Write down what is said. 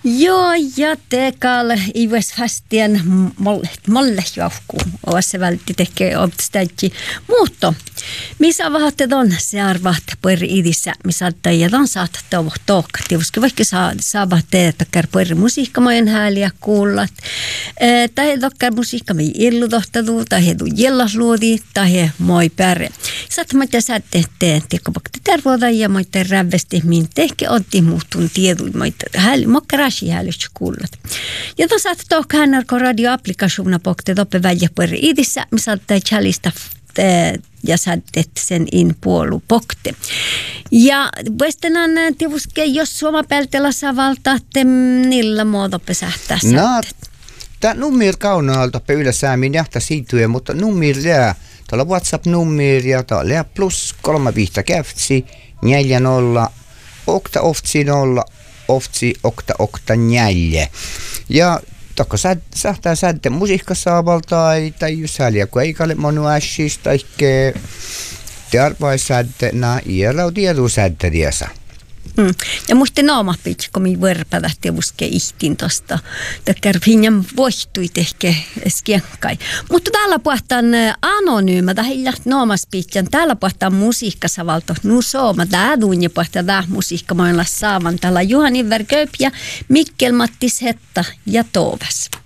Joo, ja tekalle ives fastien molle johku. Oassa vältti tekee obstäjki. Muutto. Missä vahatte on se arvaat pueri idissä, missä tajadon saat tohka. Tietysti vaikka saa teetä pueri musiikkamojen hääliä kuullat. Tai tokkar musiikka me illutohtadu, tai hedu jellasluodi, tai moi päre. Saat mä sä tehteen tekopakti tervoda ja mä rävesti min tehke otti muutun tiedu mokkarashi hälyts kuullat. Ja to saat tohka hänarko radioapplikationa pokte toppe välja pueri idissä, missä ottaa chalista ja saatte sen in puolu pokte. Ja vuostenan tiuske, jos Suoma peltellä saa valtaatte, niillä muoto pesähtää saatte. Tämä nummir kaunaalta yläsäämin jahta siityjä, mutta nummir lää. Tuolla WhatsApp-nummir ja tuolla plus 35 käftsi 40 okta oftsi 0 oftsi okta 4. Ja tokko sähtää sätte musiikkasaavalta tai jos häliä kun ei kalle monu ässis tai te arvaisätte na iällä on tiedu sätte tiesä. Ja musta naama pitsi, kun minä verpädä tevuske ihtin tosta. Takkar hinnan voihtui tehke skienkai. Mutta täällä puhutaan anonyymä, tai hiljaht naamas pitjan. Täällä puhutaan musiikkasavalto. Nu sooma, tää tunne puhutaan tää musiikka. Mä olla saavan täällä Juhani Verköp ja Mikkel Mattis Hetta ja Toovas.